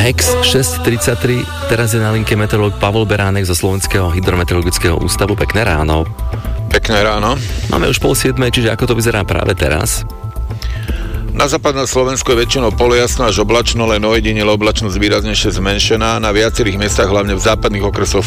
Hex 6.33, teraz je na linke meteorológ Pavol Beránek zo Slovenského hydrometeorologického ústavu. Pekné ráno. Pekné ráno. Máme už 6:30, čiže ako to vyzerá práve teraz? Na západnom Slovensku je väčšinou polojasno až oblačno, len ojedinele oblačnosť výraznejšie zmenšená. Na viacerých miestach, hlavne v západných okresoch